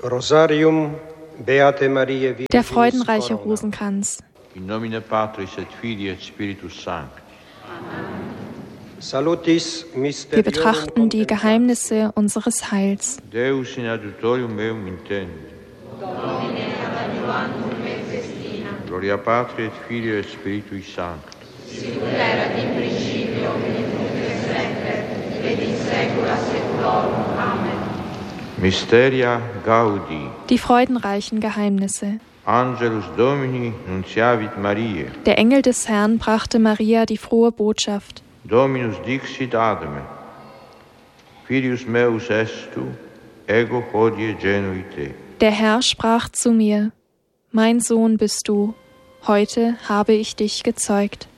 Rosarium Beate Mariae Virginis Der freudenreiche Corona. Rosenkranz. In nomine Patris et Filii et Spiritus Sancti. Salutis Wir Mysterium betrachten die Geheimnisse unseres Heils. Deus in adiutorium meum intende. Gloria Patri et Filii et Spiritui Sancti. Mysteria Gaudi. Die freudenreichen Geheimnisse. Angelus Domini nunciavit Mariae. Der Engel des Herrn brachte Maria die frohe Botschaft. Dominus dixit ad me. Filius meus est tu, ego hodie genui te. Der Herr sprach zu mir: Mein Sohn bist du, heute habe ich dich gezeugt.